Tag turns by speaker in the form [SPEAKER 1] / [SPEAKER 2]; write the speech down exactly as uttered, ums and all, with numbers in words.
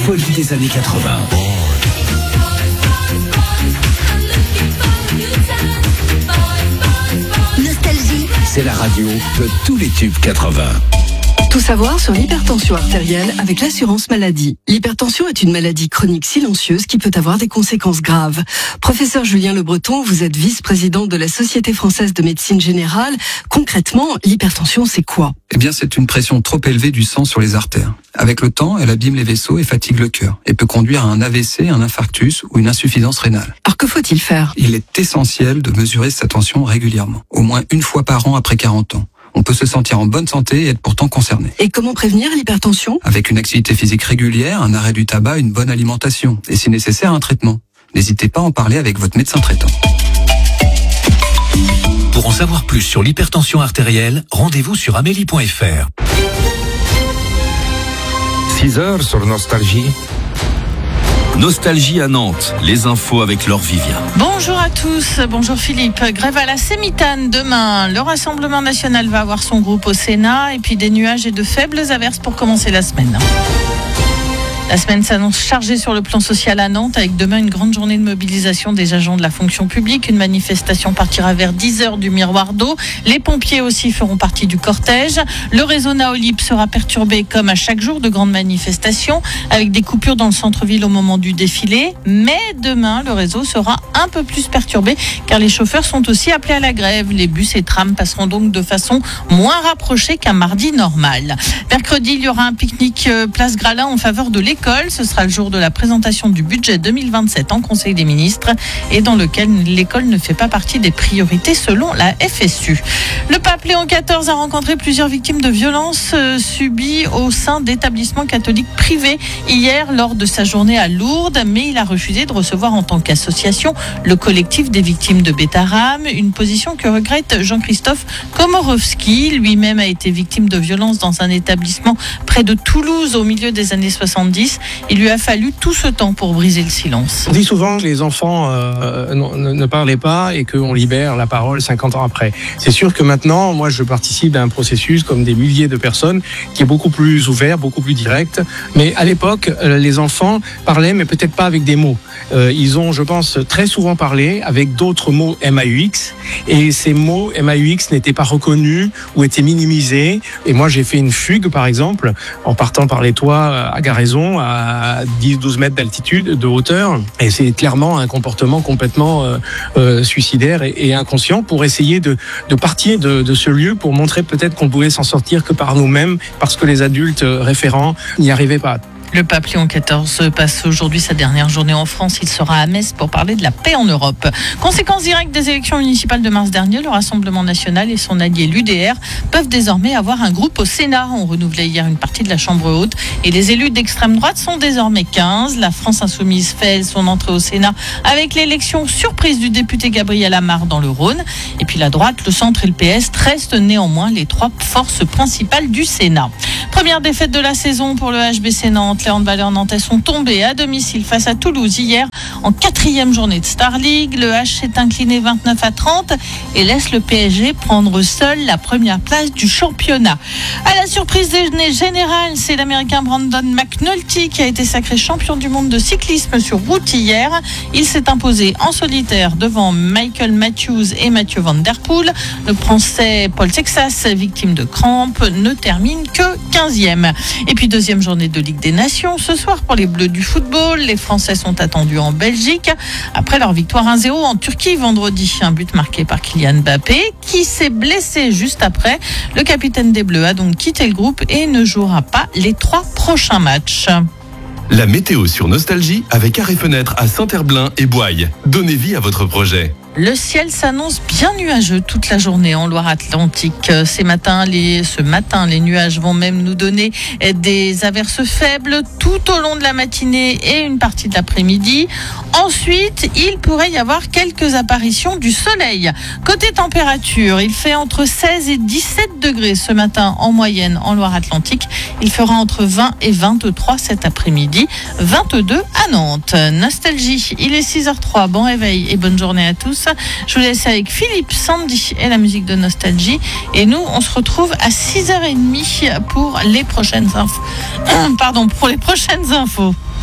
[SPEAKER 1] folie des années quatre-vingts.
[SPEAKER 2] Nostalgie,
[SPEAKER 1] c'est la radio de tous les tubes quatre-vingts.
[SPEAKER 3] Tout savoir sur l'hypertension artérielle avec l'assurance maladie. L'hypertension est une maladie chronique silencieuse qui peut avoir des conséquences graves. Professeur Julien Le Breton, vous êtes vice-président de la Société française de médecine générale. Concrètement, l'hypertension, c'est quoi ?
[SPEAKER 4] Eh bien, c'est une pression trop élevée du sang sur les artères. Avec le temps, elle abîme les vaisseaux et fatigue le cœur et peut conduire à un A V C, un infarctus ou une insuffisance rénale.
[SPEAKER 3] Alors que faut-il faire ?
[SPEAKER 4] Il est essentiel de mesurer sa tension régulièrement, au moins une fois par an après quarante ans. On peut se sentir en bonne santé et être pourtant concerné.
[SPEAKER 3] Et comment prévenir l'hypertension ?
[SPEAKER 4] Avec une activité physique régulière, un arrêt du tabac, une bonne alimentation et si nécessaire un traitement. N'hésitez pas à en parler avec votre médecin traitant.
[SPEAKER 1] Pour en savoir plus sur l'hypertension artérielle, rendez-vous sur amélie point f r.
[SPEAKER 5] six heures sur Nostalgie.
[SPEAKER 6] Nostalgie à Nantes, les infos avec Laure Vivien.
[SPEAKER 7] Bonjour à tous, bonjour Philippe. Grève à la Sémitane demain. Le Rassemblement national va avoir son groupe au Sénat et puis des nuages et de faibles averses pour commencer la semaine. La semaine s'annonce chargée sur le plan social à Nantes avec demain une grande journée de mobilisation des agents de la fonction publique. Une manifestation partira vers dix heures du Miroir d'eau. Les pompiers aussi feront partie du cortège. Le réseau Naolib sera perturbé comme à chaque jour de grandes manifestations avec des coupures dans le centre-ville au moment du défilé. Mais demain, le réseau sera un peu plus perturbé car les chauffeurs sont aussi appelés à la grève. Les bus et trams passeront donc de façon moins rapprochée qu'un mardi normal. Mercredi, il y aura un pique-nique place Gralin en faveur de l'école. Ce sera le jour de la présentation du budget deux mille vingt-sept en Conseil des ministres et dans lequel l'école ne fait pas partie des priorités selon la F S U. Le pape Léon quatorze a rencontré plusieurs victimes de violences euh, subies au sein d'établissements catholiques privés hier lors de sa journée à Lourdes, mais il a refusé de recevoir en tant qu'association le collectif des victimes de Bétarame, une position que regrette Jean-Christophe Komorowski. Lui-même a été victime de violences dans un établissement près de Toulouse au milieu des années soixante-dix. Il lui a fallu tout ce temps pour briser le silence.
[SPEAKER 8] On dit souvent que les enfants euh, ne, ne parlaient pas et qu'on libère la parole cinquante ans après. C'est sûr que maintenant, moi, je participe à un processus comme des milliers de personnes qui est beaucoup plus ouvert, beaucoup plus direct. Mais à l'époque, euh, les enfants parlaient, mais peut-être pas avec des mots. Euh, ils ont, je pense, très souvent parlé avec d'autres mots M A U X. Et ces mots M A U X n'étaient pas reconnus ou étaient minimisés. Et moi, j'ai fait une fugue, par exemple, en partant par les toits à Garaison, à dix douze mètres d'altitude, de hauteur. Et c'est clairement un comportement complètement euh, euh, suicidaire et, et inconscient pour essayer de, de partir de, de ce lieu pour montrer peut-être qu'on pouvait s'en sortir que par nous-mêmes parce que les adultes référents n'y arrivaient pas.
[SPEAKER 7] Le pape Léon quatorze passe aujourd'hui sa dernière journée en France. Il sera à Metz pour parler de la paix en Europe. Conséquence directe des élections municipales de mars dernier, le Rassemblement national et son allié l'U D R peuvent désormais avoir un groupe au Sénat. On renouvelait hier une partie de la Chambre haute et les élus d'extrême droite sont désormais quinze. La France insoumise fait son entrée au Sénat avec l'élection surprise du député Gabriel Amar dans le Rhône. Et puis la droite, le centre et le P S restent néanmoins les trois forces principales du Sénat. Première défaite de la saison pour le H B C Nantes. Les handballeurs nantais sont tombés à domicile face à Toulouse hier en quatrième journée de Star League. Le H s'est incliné vingt-neuf à trente et laisse le P S G prendre seul la première place du championnat. À la surprise des générales, c'est l'Américain Brandon McNulty qui a été sacré champion du monde de cyclisme sur route hier. Il s'est imposé en solitaire devant Michael Matthews et Mathieu Van Der Poel. Le Français Paul Texas, victime de crampes, ne termine que quinzième. Et puis deuxième journée de Ligue des Nations. Ce soir pour les Bleus du football, les Français sont attendus en Belgique après leur victoire un zéro en Turquie vendredi. Un but marqué par Kylian Mbappé qui s'est blessé juste après. Le capitaine des Bleus a donc quitté le groupe et ne jouera pas les trois prochains matchs.
[SPEAKER 6] La météo sur Nostalgie avec Arrêt Fenêtre à Saint-Herblain et Boye. Donnez vie à votre projet.
[SPEAKER 7] Le ciel s'annonce bien nuageux toute la journée en Loire-Atlantique. Ces matins, les, ce matin, les nuages vont même nous donner des averses faibles tout au long de la matinée et une partie de l'après-midi. Ensuite, il pourrait y avoir quelques apparitions du soleil. Côté température, il fait entre seize et dix-sept degrés ce matin en moyenne en Loire-Atlantique. Il fera entre vingt et vingt-trois cet après-midi, vingt-deux à Nantes. Nostalgie, il est six heures zéro trois. Bon réveil et bonne journée à tous. Je vous laisse avec Philippe, Sandy et la musique de Nostalgie. Et nous, on se retrouve à six heures trente pour les prochaines infos. Pardon, pour les prochaines infos.